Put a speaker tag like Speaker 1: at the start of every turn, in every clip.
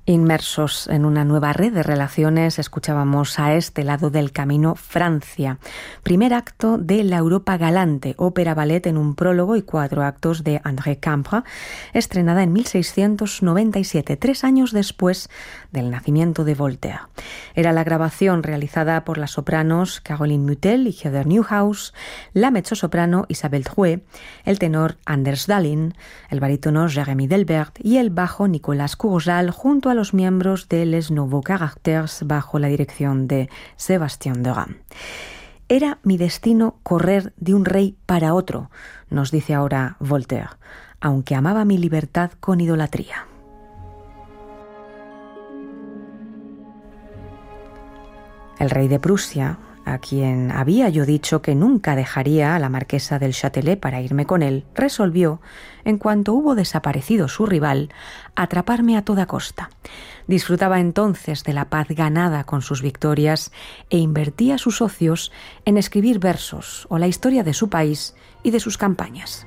Speaker 1: Inmersos en una nueva red de relaciones, escuchábamos A este lado del camino Francia, primer acto de La Europa Galante, ópera-ballet en un prólogo y 4 actos de André Campra, estrenada en 1697, 3 años después del nacimiento de Voltaire. Era la grabación realizada por las sopranos Caroline Mutel y Heather Newhouse, la mezzosoprano Isabelle Drouet, el tenor Anders Dahlin, el barítono Jérémy Delbert y el bajo Nicolas Courjal, junto a los miembros de Les Nouveaux Caractères bajo la dirección de Sébastien Durand. Era mi destino correr de un rey para otro, nos dice ahora Voltaire, aunque amaba mi libertad con idolatría. El rey de Prusia, a quien había yo dicho que nunca dejaría a la marquesa del Châtelet para irme con él, resolvió, en cuanto hubo desaparecido su rival, atraparme a toda costa. Disfrutaba entonces de la paz ganada con sus victorias e invertía sus ocios en escribir versos o la historia de su país y de sus campañas.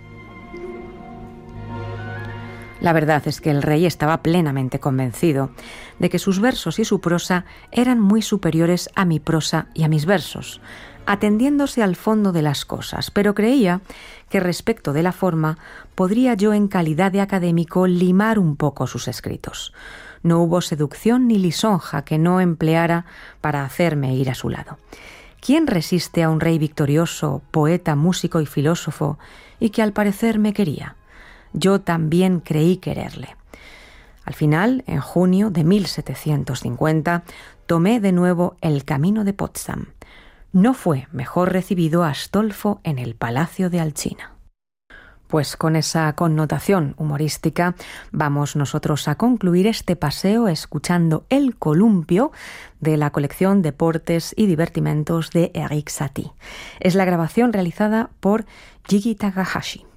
Speaker 1: La verdad es que el rey estaba plenamente convencido de que sus versos y su prosa eran muy superiores a mi prosa y a mis versos, atendiéndose al fondo de las cosas, pero creía que respecto de la forma podría yo en calidad de académico limar un poco sus escritos. No hubo seducción ni lisonja que no empleara para hacerme ir a su lado. ¿Quién resiste a un rey victorioso, poeta, músico y filósofo, y que al parecer me quería? Yo también creí quererle. Al final, en junio de 1750, tomé de nuevo el camino de Potsdam. No fue mejor recibido Astolfo en el Palacio de Alcina. Pues con esa connotación humorística vamos nosotros a concluir este paseo escuchando El Columpio de la colección Deportes y Divertimentos de Erik Satie. Es la grabación realizada por Jigi Takahashi.